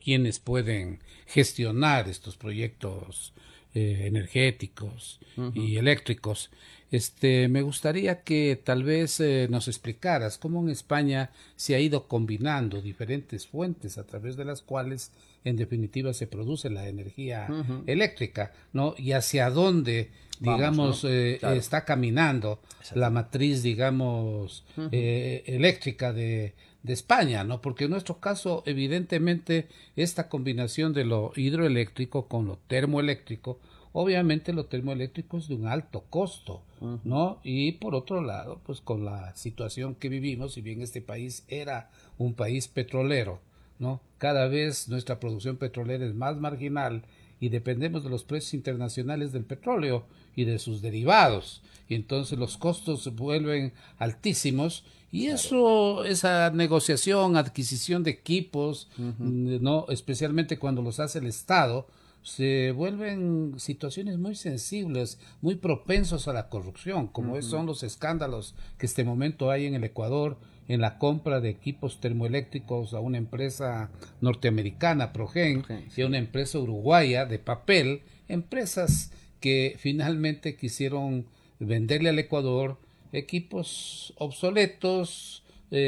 quienes pueden gestionar estos proyectos energéticos y eléctricos. Me gustaría que tal vez nos explicaras cómo en España se ha ido combinando diferentes fuentes a través de las cuales en definitiva se produce la energía eléctrica, ¿no? Y hacia dónde, Vamos, ¿no? digamos, Claro. está caminando la Exacto. matriz, digamos, eléctrica de España, ¿no? Porque en nuestro caso, evidentemente, esta combinación de lo hidroeléctrico con lo termoeléctrico, obviamente lo termoeléctrico es de un alto costo, ¿no? Y por otro lado, pues con la situación que vivimos, si bien este país era un país petrolero, ¿no? Cada vez nuestra producción petrolera es más marginal y dependemos de los precios internacionales del petróleo y de sus derivados. Y entonces los costos se vuelven altísimos y Claro. eso, esa negociación, adquisición de equipos, ¿no? Especialmente cuando los hace el Estado, se vuelven situaciones muy sensibles, muy propensos a la corrupción, como son los escándalos que este momento hay en el Ecuador en la compra de equipos termoeléctricos a una empresa norteamericana, Progen, y a Sí. una empresa uruguaya de papel, empresas que finalmente quisieron venderle al Ecuador equipos obsoletos,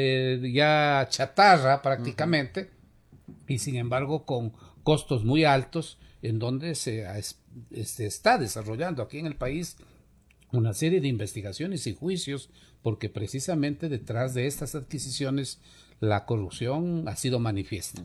ya chatarra prácticamente, y sin embargo con costos muy altos, en donde se está desarrollando aquí en el país una serie de investigaciones y juicios, porque precisamente detrás de estas adquisiciones la corrupción ha sido manifiesta.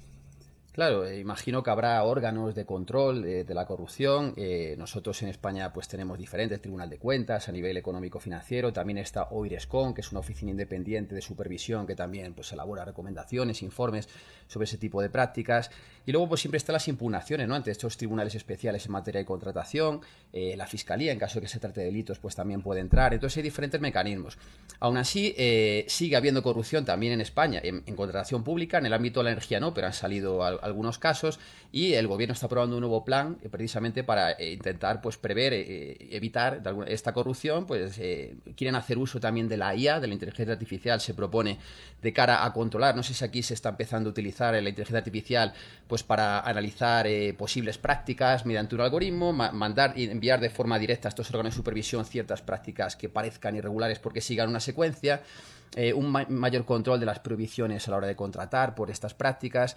Claro, imagino que habrá órganos de control de la corrupción. Nosotros en España pues tenemos diferentes Tribunal de Cuentas a nivel económico-financiero. También está OIRESCON, que es una oficina independiente de supervisión que también pues elabora recomendaciones, informes sobre ese tipo de prácticas. Y luego pues siempre están las impugnaciones, ¿no? Ante estos tribunales especiales en materia de contratación. La Fiscalía, en caso de que se trate de delitos, pues también puede entrar. Entonces hay diferentes mecanismos. Aún así, sigue habiendo corrupción también en España, en contratación pública, en el ámbito de la energía no, pero han salido algunos casos y el gobierno está aprobando un nuevo plan precisamente para intentar pues prever, evitar esta corrupción. Pues quieren hacer uso también de la IA, de la inteligencia artificial, se propone de cara a controlar. No sé si aquí se está empezando a utilizar la inteligencia artificial pues para analizar posibles prácticas mediante un algoritmo, mandar y enviar de forma directa a estos órganos de supervisión ciertas prácticas que parezcan irregulares porque sigan una secuencia. Un mayor control de las prohibiciones a la hora de contratar por estas prácticas,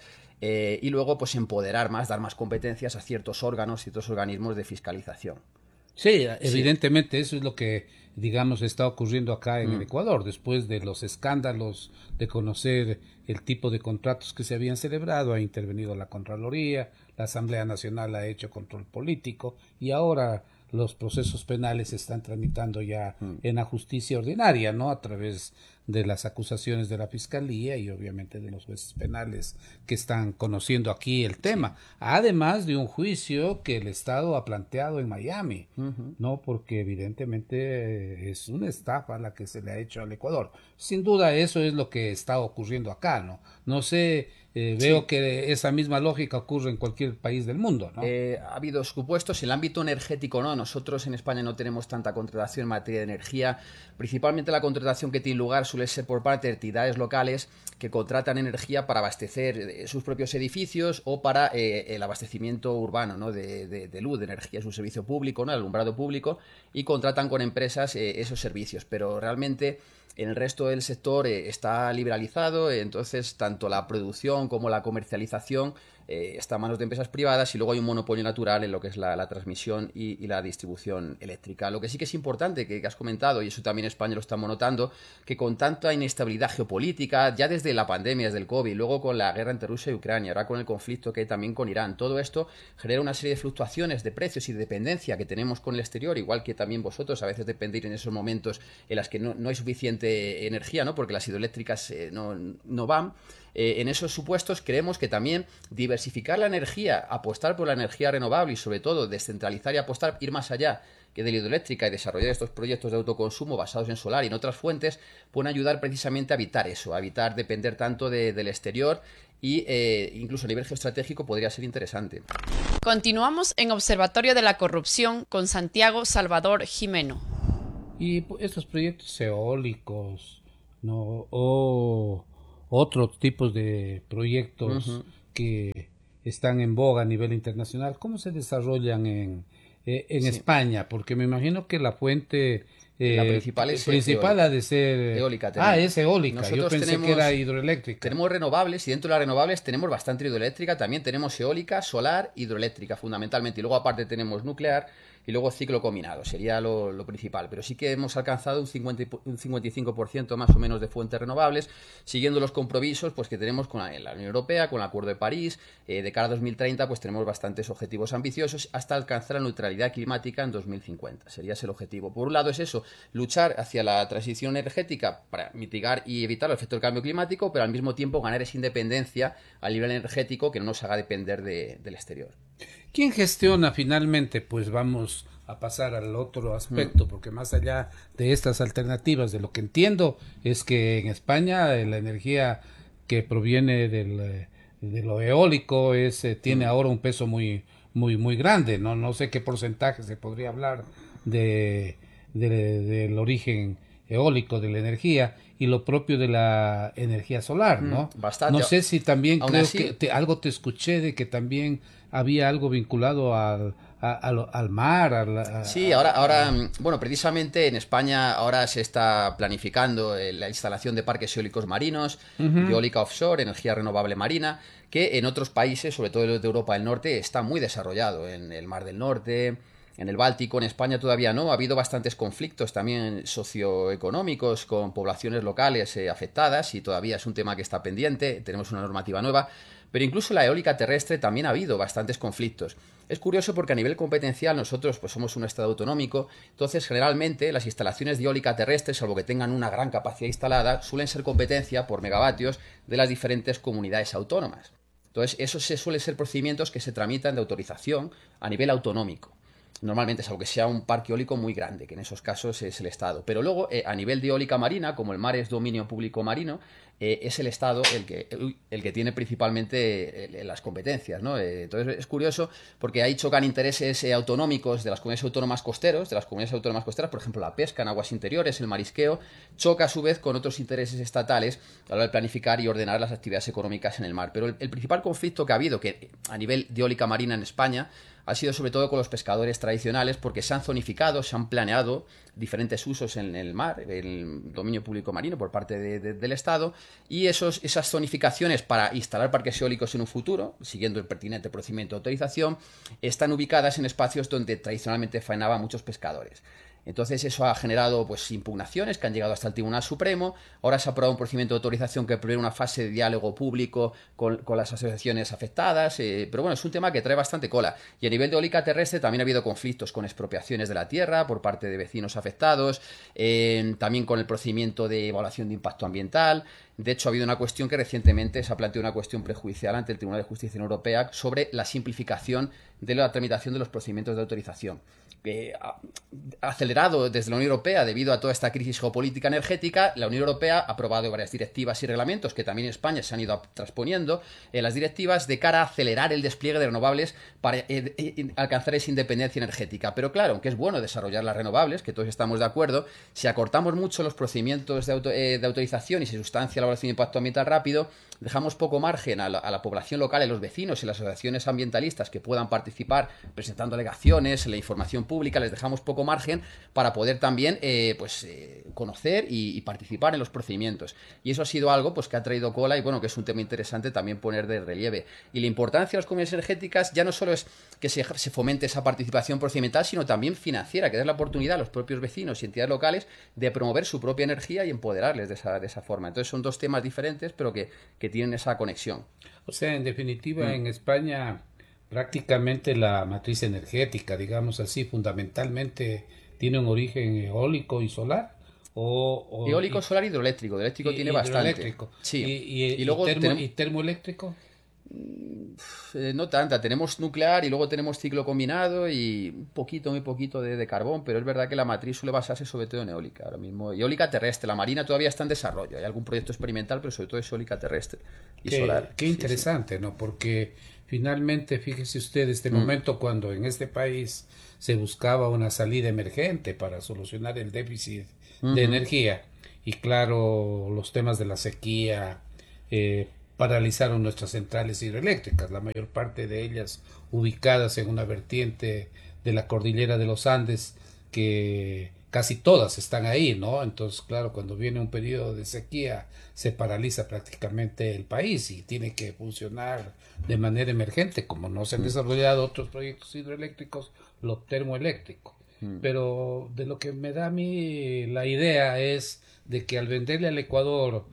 y luego pues empoderar más, dar más competencias a ciertos órganos, ciertos organismos de fiscalización. Sí, Sí. evidentemente eso es lo que, digamos, está ocurriendo acá en el Ecuador, después de los escándalos, de conocer el tipo de contratos que se habían celebrado, ha intervenido la Contraloría, la Asamblea Nacional ha hecho control político y ahora los procesos penales se están tramitando ya en la justicia ordinaria, ¿no? A través de las acusaciones de la Fiscalía y obviamente de los jueces penales que están conociendo aquí el Sí. tema, además de un juicio que el Estado ha planteado en Miami, ¿no? Porque evidentemente es una estafa la que se le ha hecho al Ecuador. Sin duda eso es lo que está ocurriendo acá, ¿no? No sé, veo Sí. que esa misma lógica ocurre en cualquier país del mundo, ¿no? Ha habido supuestos. En el ámbito energético no. Nosotros en España no tenemos tanta contratación en materia de energía. Principalmente la contratación que tiene lugar suele ser por parte de entidades locales que contratan energía para abastecer sus propios edificios o para el abastecimiento urbano, ¿no? de luz, de energía. Es un servicio público, ¿no? El alumbrado público, y contratan con empresas esos servicios. Pero realmente en el resto del sector está liberalizado, entonces tanto la producción como la comercialización está en manos de empresas privadas, y luego hay un monopolio natural en lo que es la transmisión y la distribución eléctrica. Lo que sí que es importante, que has comentado, y eso también España lo estamos notando, que con tanta inestabilidad geopolítica, ya desde la pandemia, desde el COVID, luego con la guerra entre Rusia y Ucrania, ahora con el conflicto que hay también con Irán, todo esto genera una serie de fluctuaciones de precios y de dependencia que tenemos con el exterior, igual que también vosotros a veces dependéis en esos momentos en las que no hay suficiente energía, ¿no? Porque las hidroeléctricas no van. En esos supuestos creemos que también diversificar la energía, apostar por la energía renovable y sobre todo descentralizar y apostar, ir más allá que de la hidroeléctrica y desarrollar estos proyectos de autoconsumo basados en solar y en otras fuentes, pueden ayudar precisamente a evitar eso, a evitar depender tanto del exterior, y incluso a nivel geoestratégico podría ser interesante. Continuamos en Observatorio de la Corrupción con Santiago Salvador Jimeno. Y estos proyectos eólicos, ¿no? O otros tipos de proyectos que están en boga a nivel internacional, ¿cómo se desarrollan en España? Porque me imagino que la fuente la principal ha de ser eólica. Es eólica. Nosotros yo pensé que era hidroeléctrica. Tenemos renovables, y dentro de las renovables tenemos bastante hidroeléctrica, también tenemos eólica, solar, hidroeléctrica fundamentalmente, y luego aparte tenemos nuclear y luego ciclo combinado, sería lo principal. Pero sí que hemos alcanzado un 55% más o menos de fuentes renovables, siguiendo los compromisos pues que tenemos con la Unión Europea, con el Acuerdo de París. De cara a 2030 pues tenemos bastantes objetivos ambiciosos hasta alcanzar la neutralidad climática en 2050. Sería ese el objetivo. Por un lado es eso, luchar hacia la transición energética para mitigar y evitar el efecto del cambio climático, pero al mismo tiempo ganar esa independencia a nivel energético que no nos haga depender del exterior. ¿Quién gestiona finalmente? Pues vamos a pasar al otro aspecto, porque más allá de estas alternativas, de lo que entiendo es que en España la energía que proviene de lo eólico tiene ahora un peso muy grande. No sé qué porcentaje se podría hablar del origen eólico de la energía y lo propio de la energía solar, ¿no? Bastante. No sé si también Aún creo así, que algo te escuché de que también había algo vinculado al mar. Sí, ahora, bueno, precisamente en España ahora se está planificando la instalación de parques eólicos marinos, de eólica offshore, energía renovable marina, que en otros países, sobre todo de Europa del Norte, está muy desarrollado, en el Mar del Norte, en el Báltico. En España todavía no. Ha habido bastantes conflictos también socioeconómicos con poblaciones locales afectadas, y todavía es un tema que está pendiente. Tenemos una normativa nueva. Pero incluso la eólica terrestre también ha habido bastantes conflictos. Es curioso porque a nivel competencial nosotros pues somos un estado autonómico, entonces generalmente las instalaciones de eólica terrestre, salvo que tengan una gran capacidad instalada, suelen ser competencia por megavatios de las diferentes comunidades autónomas. Entonces, esos suelen ser procedimientos que se tramitan de autorización a nivel autonómico. Normalmente, salvo que sea un parque eólico muy grande, que en esos casos es el Estado. Pero luego, a nivel de eólica marina, como el mar es dominio público marino, es el Estado el que tiene principalmente las competencias, ¿no? Entonces es curioso porque ahí chocan intereses autonómicos de las comunidades autónomas costeras, por ejemplo la pesca en aguas interiores, el marisqueo, choca a su vez con otros intereses estatales a la hora de planificar y ordenar las actividades económicas en el mar. Pero el principal conflicto que ha habido a nivel de eólica marina en España ha sido sobre todo con los pescadores tradicionales, porque se han zonificado, se han planeado diferentes usos en el mar, el dominio público marino por parte del Estado, y esas zonificaciones para instalar parques eólicos en un futuro, siguiendo el pertinente procedimiento de autorización, están ubicadas en espacios donde tradicionalmente faenaban muchos pescadores. Entonces eso ha generado pues impugnaciones que han llegado hasta el Tribunal Supremo. Ahora se ha aprobado un procedimiento de autorización que prevé una fase de diálogo público con las asociaciones afectadas, pero bueno, es un tema que trae bastante cola. Y a nivel de eólica terrestre también ha habido conflictos con expropiaciones de la tierra por parte de vecinos afectados, también con el procedimiento de evaluación de impacto ambiental. De hecho, ha habido una cuestión que recientemente se ha planteado, una cuestión prejudicial ante el Tribunal de Justicia de la Unión Europea sobre la simplificación de la tramitación de los procedimientos de autorización. Acelerado desde la Unión Europea debido a toda esta crisis geopolítica energética, la Unión Europea ha aprobado varias directivas y reglamentos que también en España se han ido transponiendo, las directivas de cara a acelerar el despliegue de renovables para alcanzar esa independencia energética. Pero claro, aunque es bueno desarrollar las renovables, que todos estamos de acuerdo, si acortamos mucho los procedimientos de autorización y se sustancia la evaluación de impacto ambiental rápido, dejamos poco margen a la población local, a los vecinos y las asociaciones ambientalistas que puedan participar presentando alegaciones, la información pública, les dejamos poco margen para poder también conocer y participar en los procedimientos. Y eso ha sido algo pues que ha traído cola y bueno, que es un tema interesante también poner de relieve. Y la importancia de las comunidades energéticas ya no solo es que se fomente esa participación procedimental, sino también financiera, que da la oportunidad a los propios vecinos y entidades locales de promover su propia energía y empoderarles de esa forma. Entonces son dos temas diferentes, pero que tienen esa conexión. O sea, en definitiva, en España prácticamente la matriz energética, digamos así, fundamentalmente tiene un origen eólico y solar. Eólico, solar, hidroeléctrico. Hidroeléctrico tiene bastante. Sí. Y luego ¿Y termoeléctrico? No tanta, tenemos nuclear y luego tenemos ciclo combinado y muy poquito de carbón, pero es verdad que la matriz suele basarse sobre todo en eólica ahora mismo. Y eólica terrestre, la marina todavía está en desarrollo, hay algún proyecto experimental, pero sobre todo es eólica terrestre y solar. Qué interesante, sí. ¿No? Porque finalmente, fíjese usted, momento cuando en este país se buscaba una salida emergente para solucionar el déficit de energía, y claro, los temas de la sequía, paralizaron nuestras centrales hidroeléctricas, la mayor parte de ellas ubicadas en una vertiente de la cordillera de los Andes, que casi todas están ahí, ¿no? Entonces, claro, cuando viene un periodo de sequía, se paraliza prácticamente el país y tiene que funcionar de manera emergente, como no se han desarrollado otros proyectos hidroeléctricos, lo termoeléctrico. Pero de lo que me da a mí la idea es de que al venderle al Ecuador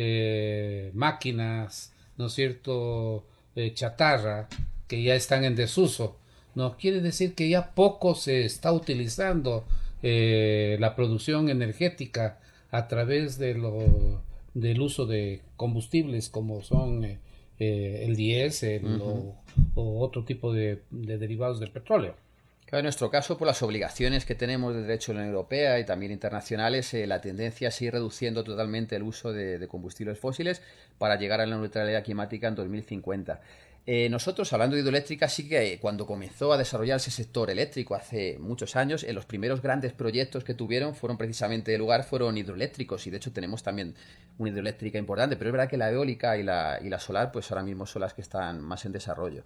máquinas, ¿no es cierto?, chatarra, que ya están en desuso, no quiere decir que ya poco se está utilizando la producción energética a través del uso de combustibles como son el diésel o otro tipo de derivados del petróleo. Claro, en nuestro caso, por las obligaciones que tenemos de derecho de la Unión Europea y también internacionales, la tendencia es ir reduciendo totalmente el uso de combustibles fósiles para llegar a la neutralidad climática en 2050. Nosotros, hablando de hidroeléctrica, sí que cuando comenzó a desarrollarse el sector eléctrico hace muchos años, los primeros grandes proyectos que tuvieron fueron precisamente de lugar, fueron hidroeléctricos, y de hecho tenemos también una hidroeléctrica importante, pero es verdad que la eólica y la solar pues ahora mismo son las que están más en desarrollo.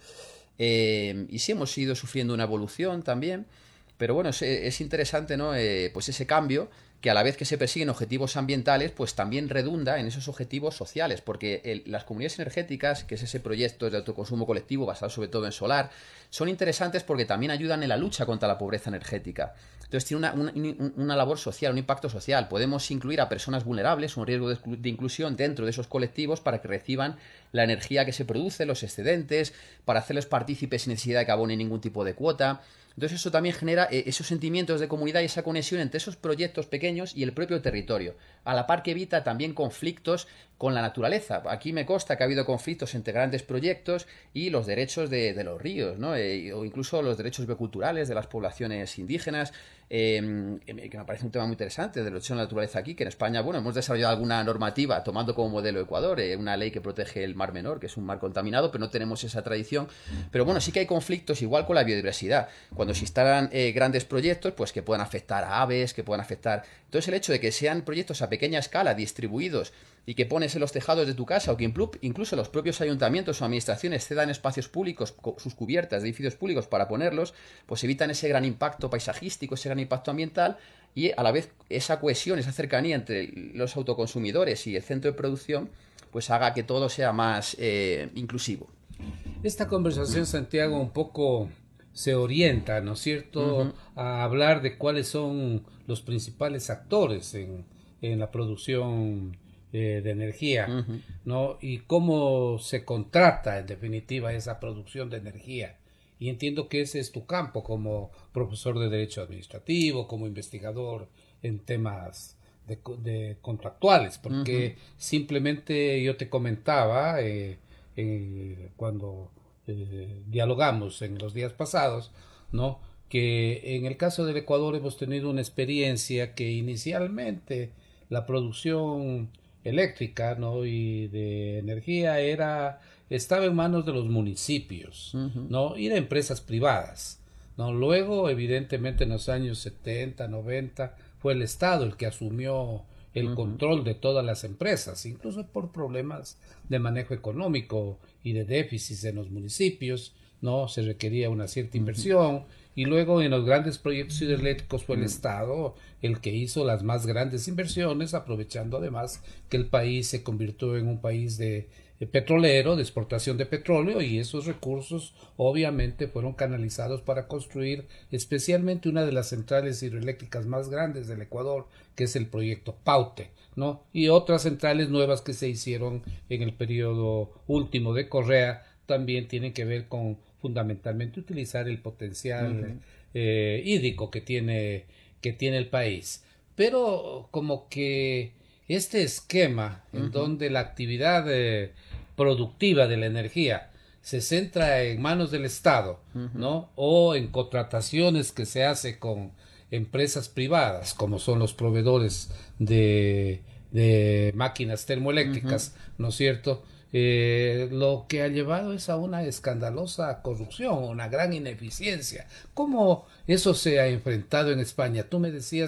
Y sí hemos ido sufriendo una evolución también, pero bueno, es interesante, ¿no? Pues ese cambio que a la vez que se persiguen objetivos ambientales, pues también redunda en esos objetivos sociales, porque las comunidades energéticas, que es ese proyecto de autoconsumo colectivo basado sobre todo en solar, son interesantes porque también ayudan en la lucha contra la pobreza energética. Entonces tiene una labor social, un impacto social. Podemos incluir a personas vulnerables, un riesgo de inclusión dentro de esos colectivos para que reciban la energía que se produce, los excedentes, para hacerles partícipes sin necesidad de que abonen ningún tipo de cuota. Entonces eso también genera esos sentimientos de comunidad y esa conexión entre esos proyectos pequeños y el propio territorio, a la par que evita también conflictos con la naturaleza. Aquí me consta que ha habido conflictos entre grandes proyectos y los derechos de los ríos, ¿no? O incluso los derechos bioculturales de las poblaciones indígenas, que me parece un tema muy interesante, de derechos de la naturaleza aquí, que en España, bueno, hemos desarrollado alguna normativa tomando como modelo Ecuador, una ley que protege el Mar Menor, que es un mar contaminado, pero no tenemos esa tradición. Pero bueno, sí que hay conflictos igual con la biodiversidad. Cuando se instalan grandes proyectos, pues que puedan afectar a aves, que puedan afectar... Entonces el hecho de que sean proyectos a pequeña escala, distribuidos, y que pones en los tejados de tu casa, o que incluso los propios ayuntamientos o administraciones cedan espacios públicos, sus cubiertas de edificios públicos para ponerlos, pues evitan ese gran impacto paisajístico, ese gran impacto ambiental, y a la vez esa cohesión, esa cercanía entre los autoconsumidores y el centro de producción, pues haga que todo sea más inclusivo. Esta conversación, Santiago, un poco se orienta, ¿no es cierto?, a hablar de cuáles son los principales actores en la producción de energía, ¿no? Y cómo se contrata, en definitiva, esa producción de energía. Y entiendo que ese es tu campo como profesor de Derecho Administrativo, como investigador en temas de contractuales, porque simplemente yo te comentaba cuando dialogamos en los días pasados, ¿no?, que en el caso del Ecuador hemos tenido una experiencia que inicialmente la producción eléctrica, ¿no?, y de energía estaba en manos de los municipios, ¿no?, y de empresas privadas, ¿no? Luego, evidentemente, en los años 70, 90, fue el Estado el que asumió el control de todas las empresas, incluso por problemas de manejo económico y de déficits en los municipios, ¿no? Se requería una cierta inversión, y luego en los grandes proyectos hidroeléctricos fue el Estado el que hizo las más grandes inversiones, aprovechando además que el país se convirtió en un país de petrolero, de exportación de petróleo, y esos recursos obviamente fueron canalizados para construir especialmente una de las centrales hidroeléctricas más grandes del Ecuador, que es el proyecto Paute, ¿no? Y otras centrales nuevas que se hicieron en el periodo último de Correa también tienen que ver con fundamentalmente utilizar el potencial hídrico que tiene el país. Pero como que este esquema en donde la actividad productiva de la energía se centra en manos del Estado, ¿no?, o en contrataciones que se hace con empresas privadas, como son los proveedores de máquinas termoeléctricas, ¿no es cierto?, lo que ha llevado es a una escandalosa corrupción, una gran ineficiencia. ¿Cómo eso se ha enfrentado en España? Tú me decías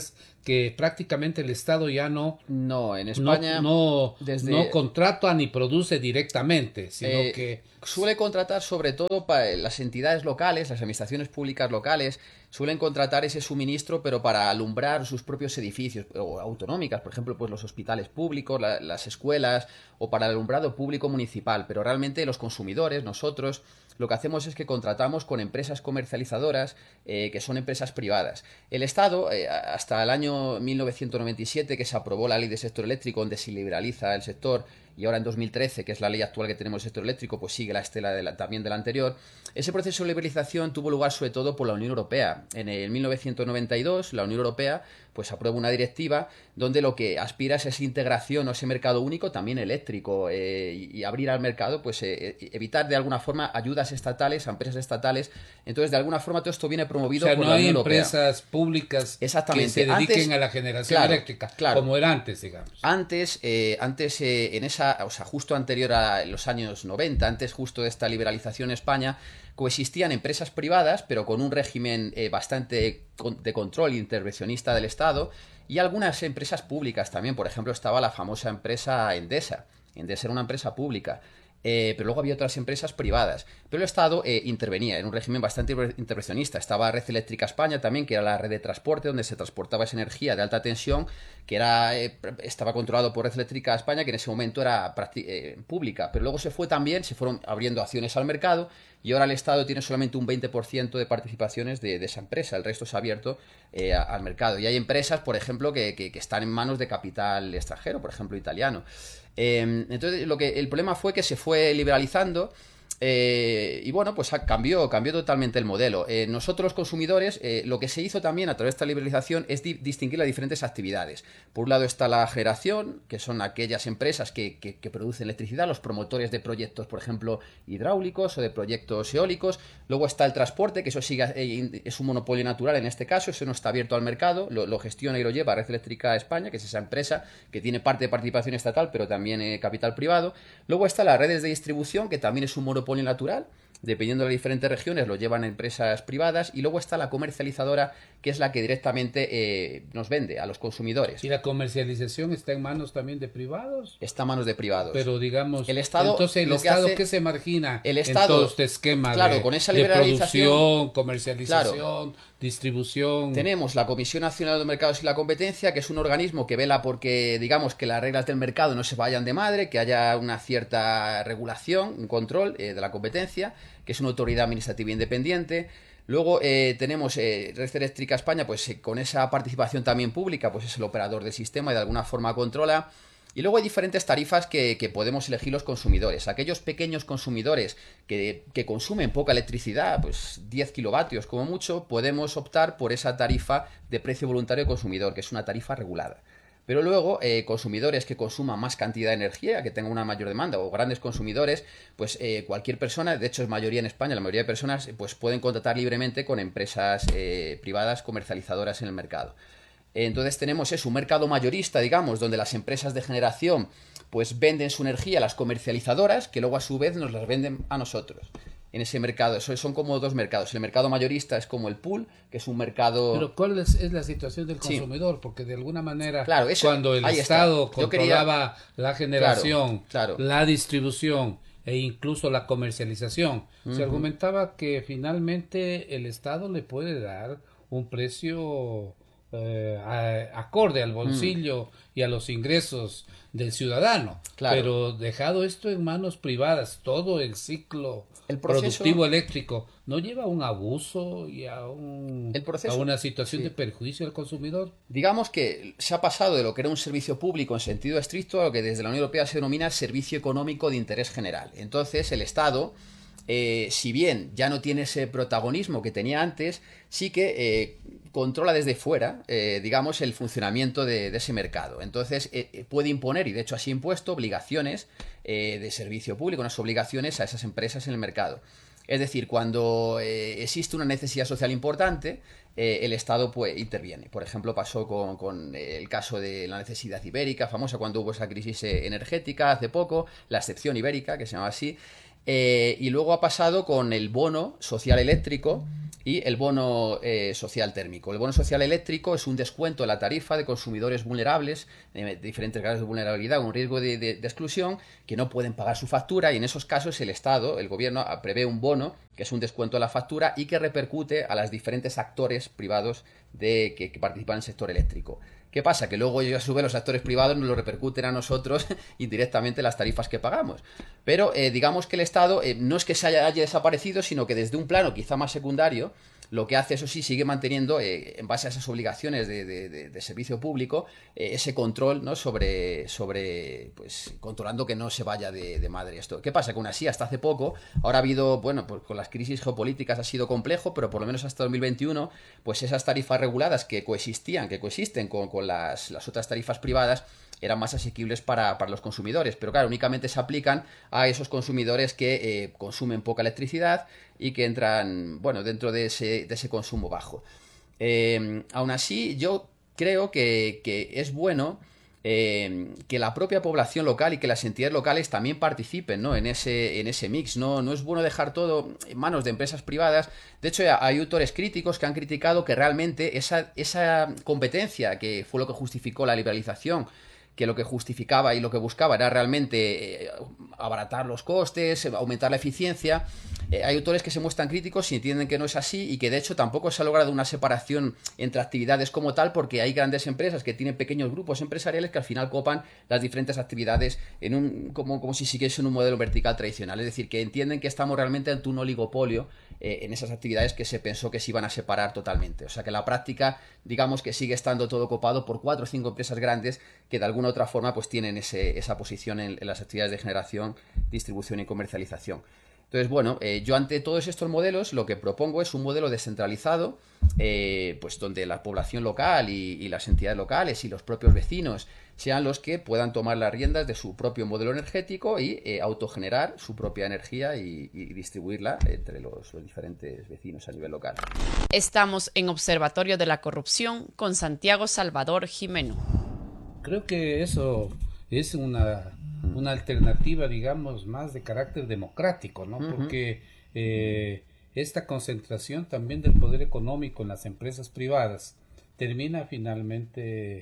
que prácticamente el Estado ya No, en España no contrata ni produce directamente, sino Eh, que suele contratar sobre todo para las entidades locales, las administraciones públicas locales, suelen contratar ese suministro, pero para alumbrar sus propios edificios o autonómicas, por ejemplo, pues los hospitales públicos, las escuelas, o para el alumbrado público municipal. Pero realmente los consumidores, nosotros, lo que hacemos es que contratamos con empresas comercializadoras, que son empresas privadas. El Estado, hasta el año 1997, que se aprobó la ley del sector eléctrico, donde se liberaliza el sector, y ahora en 2013, que es la ley actual que tenemos del sector eléctrico, pues sigue la estela también de la anterior. Ese proceso de liberalización tuvo lugar sobre todo por la Unión Europea. En el 1992, la Unión Europea pues aprueba una directiva donde lo que aspira es esa integración o ese mercado único también eléctrico, y abrir al mercado, pues evitar de alguna forma ayudas estatales a empresas estatales. Entonces, de alguna forma todo esto viene promovido o sea, por no la hay Unión Europea. empresas públicas que Exactamente. se dediquen Antes, a la generación claro, eléctrica, claro. como era antes, digamos. Antes, en esa, o sea, justo anterior a los años 90, antes justo de esta liberalización en España, coexistían empresas privadas, pero con un régimen bastante de control intervencionista del Estado, y algunas empresas públicas también. Por ejemplo, estaba la famosa empresa Endesa. Endesa era una empresa pública. Pero luego había otras empresas privadas. Pero el Estado intervenía en un régimen bastante intervencionista. Estaba Red Eléctrica España también, que era la red de transporte donde se transportaba esa energía de alta tensión, que estaba controlado por Red Eléctrica España, que en ese momento era pública. Pero luego se fueron abriendo acciones al mercado, y ahora el Estado tiene solamente un 20% de participaciones de esa empresa. El resto se ha abierto al mercado. Y hay empresas, por ejemplo, que están en manos de capital extranjero, por ejemplo, italiano. Entonces, el problema fue que se fue liberalizando, y bueno, pues cambió totalmente el modelo. Nosotros los consumidores, lo que se hizo también a través de esta liberalización es distinguir las diferentes actividades. Por un lado está la generación, que son aquellas empresas que producen electricidad, los promotores de proyectos, por ejemplo, hidráulicos o de proyectos eólicos. Luego está el transporte, que eso es un monopolio natural en este caso, eso no está abierto al mercado, lo gestiona y lo lleva Red Eléctrica España, que es esa empresa que tiene parte de participación estatal, pero también capital privado. Luego está las redes de distribución, que también es un monopolio natural, dependiendo de las diferentes regiones lo llevan empresas privadas. Y luego está la comercializadora, que es la que directamente nos vende a los consumidores. ¿Y la comercialización está en manos también de privados? Está en manos de privados. Pero digamos, el Estado, entonces el Estado ¿qué se margina el Estado, en todo este esquema claro, con esa liberalización, de producción, comercialización, claro, distribución? Tenemos la Comisión Nacional de Mercados y la Competencia, que es un organismo que vela porque, digamos, que las reglas del mercado no se vayan de madre, que haya una cierta regulación, un control de la competencia, que es una autoridad administrativa independiente. Luego tenemos Red Eléctrica España, pues con esa participación también pública, pues es el operador del sistema y de alguna forma controla. Y luego hay diferentes tarifas que podemos elegir los consumidores. Aquellos pequeños consumidores que consumen poca electricidad, pues 10 kilovatios como mucho, podemos optar por esa tarifa de precio voluntario consumidor, que es una tarifa regulada. Pero luego, consumidores que consuman más cantidad de energía, que tengan una mayor demanda, o grandes consumidores, pues cualquier persona, de hecho es mayoría en España, la mayoría de personas, pues pueden contratar libremente con empresas privadas comercializadoras en el mercado. Entonces tenemos un mercado mayorista, digamos, donde las empresas de generación pues venden su energía a las comercializadoras, que luego a su vez nos las venden a nosotros. En ese mercado, eso son como dos mercados. El mercado mayorista es como el pool, que es un mercado... Pero ¿cuál es la situación del consumidor? Sí. Porque de alguna manera, claro, cuando el Estado controlaba la generación, claro. la distribución e incluso la comercialización, se argumentaba que finalmente el Estado le puede dar un precio acorde al bolsillo y a los ingresos del ciudadano, pero dejado esto en manos privadas, todo el ciclo productivo eléctrico no lleva a un abuso y a una situación de perjuicio al consumidor. Digamos que se ha pasado de lo que era un servicio público en sentido estricto a lo que desde la Unión Europea se denomina servicio económico de interés general. Entonces el Estado, si bien ya no tiene ese protagonismo que tenía antes, sí que controla desde fuera, digamos, el funcionamiento de ese mercado. Entonces puede imponer, y de hecho así ha impuesto, obligaciones de servicio público, unas obligaciones a esas empresas en el mercado. Es decir, cuando existe una necesidad social importante, el Estado pues interviene. Por ejemplo, pasó con el caso de la necesidad ibérica, famosa cuando hubo esa crisis energética hace poco, la excepción ibérica, que se llama así. Y luego ha pasado con el bono social eléctrico, y el bono social térmico. El bono social eléctrico es un descuento en la tarifa de consumidores vulnerables, de diferentes grados de vulnerabilidad, un riesgo de exclusión, que no pueden pagar su factura, y en esos casos el Estado, el gobierno, prevé un bono, que es un descuento en la factura y que repercute a los diferentes actores privados que participan en el sector eléctrico. ¿Qué pasa? Que luego a su vez los actores privados nos lo repercuten a nosotros indirectamente las tarifas que pagamos. Pero digamos que el Estado no es que se haya desaparecido, sino que desde un plano quizá más secundario, lo que hace, eso sí, sigue manteniendo, en base a esas obligaciones de servicio público, ese control, ¿no? sobre pues controlando que no se vaya de madre esto. ¿Qué pasa? Que aún así, hasta hace poco, ahora ha habido, bueno, pues con las crisis geopolíticas ha sido complejo, pero por lo menos hasta 2021, pues esas tarifas reguladas que coexisten con las otras tarifas privadas, eran más asequibles para los consumidores, pero claro, únicamente se aplican a esos consumidores que consumen poca electricidad y que entran, bueno, dentro de ese consumo bajo. Aún así, yo creo que es bueno que la propia población local y que las entidades locales también participen, ¿no? en ese mix. No es bueno dejar todo en manos de empresas privadas. De hecho, hay autores críticos que han criticado que realmente esa competencia, que fue lo que justificó la liberalización, que lo que justificaba y lo que buscaba era realmente abaratar los costes, aumentar la eficiencia. Hay autores que se muestran críticos y entienden que no es así, y que de hecho tampoco se ha logrado una separación entre actividades como tal, porque hay grandes empresas que tienen pequeños grupos empresariales que al final copan las diferentes actividades como si siguiesen un modelo vertical tradicional. Es decir, que entienden que estamos realmente ante un oligopolio en esas actividades que se pensó que se iban a separar totalmente. O sea que la práctica, digamos que sigue estando todo copado por 4 o 5 empresas grandes que de alguna u otra forma pues tienen esa posición en las actividades de generación, distribución y comercialización. Entonces, bueno, yo ante todos estos modelos lo que propongo es un modelo descentralizado, pues donde la población local y las entidades locales y los propios vecinos sean los que puedan tomar las riendas de su propio modelo energético y autogenerar su propia energía y distribuirla entre los diferentes vecinos a nivel local. Estamos en Observatorio de la Corrupción con Santiago Salvador Jimeno. Creo que eso es una alternativa, digamos, más de carácter democrático, ¿no? Porque esta concentración también del poder económico en las empresas privadas termina finalmente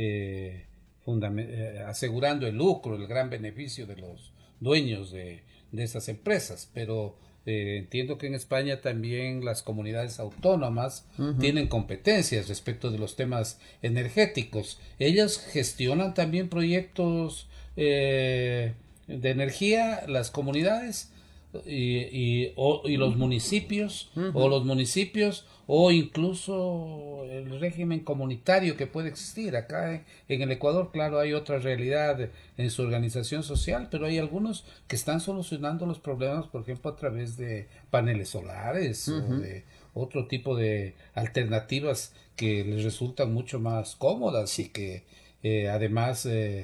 asegurando el lucro, el gran beneficio de los dueños de esas empresas, pero entiendo que en España también las comunidades autónomas tienen competencias respecto de los temas energéticos. Ellas gestionan también proyectos de energía, las comunidades y los municipios, o incluso el régimen comunitario que puede existir. Acá en el Ecuador, claro, hay otra realidad en su organización social, pero hay algunos que están solucionando los problemas, por ejemplo, a través de paneles solares o de otro tipo de alternativas que les resultan mucho más cómodas y que además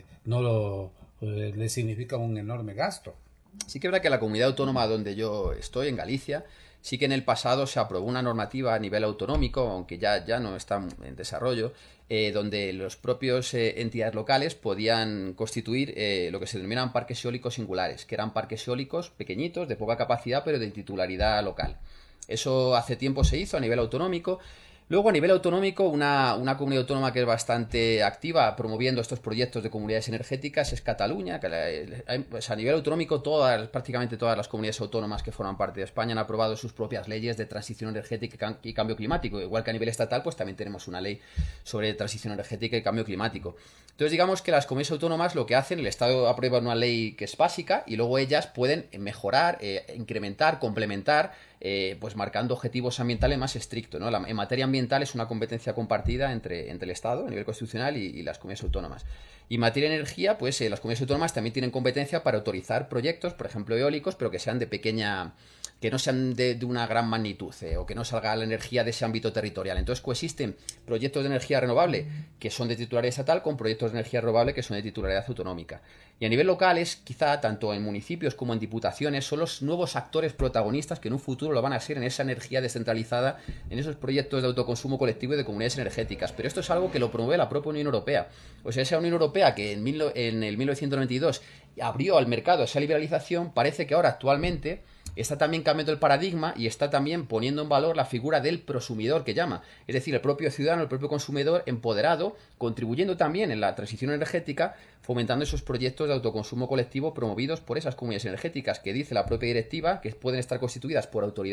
les significa un enorme gasto. Sí que es verdad que la comunidad autónoma donde yo estoy, en Galicia, sí que en el pasado se aprobó una normativa a nivel autonómico, aunque ya no está en desarrollo, donde los propios entidades locales podían constituir lo que se denominan parques eólicos singulares, que eran parques eólicos pequeñitos, de poca capacidad, pero de titularidad local. Eso hace tiempo se hizo a nivel autonómico. Luego, a nivel autonómico, una comunidad autónoma que es bastante activa promoviendo estos proyectos de comunidades energéticas es Cataluña. Pues a nivel autonómico, prácticamente todas las comunidades autónomas que forman parte de España han aprobado sus propias leyes de transición energética y cambio climático. Igual que a nivel estatal, pues también tenemos una ley sobre transición energética y cambio climático. Entonces, digamos que las comunidades autónomas lo que hacen, el Estado aprueba una ley que es básica y luego ellas pueden mejorar, incrementar, complementar, pues marcando objetivos ambientales más estrictos, ¿no? En materia ambiental es una competencia compartida entre el Estado a nivel constitucional y las comunidades autónomas. Y en materia de energía, pues las comunidades autónomas también tienen competencia para autorizar proyectos, por ejemplo eólicos, pero que sean de pequeña, que no sean de una gran magnitud, o que no salga la energía de ese ámbito territorial. Entonces coexisten proyectos de energía renovable que son de titularidad estatal con proyectos de energía renovable que son de titularidad autonómica. Y a nivel local es quizá tanto en municipios como en diputaciones son los nuevos actores protagonistas que en un futuro lo van a ser en esa energía descentralizada, en esos proyectos de autoconsumo colectivo y de comunidades energéticas. Pero esto es algo que lo promueve la propia Unión Europea. O sea, esa Unión Europea que en el 1992 abrió al mercado esa liberalización, parece que ahora actualmente está también cambiando el paradigma y está también poniendo en valor la figura del prosumidor, que llama. Es decir, el propio ciudadano, el propio consumidor empoderado, contribuyendo también en la transición energética, fomentando esos proyectos de autoconsumo colectivo promovidos por esas comunidades energéticas, que dice la propia directiva que pueden estar constituidas por autoridades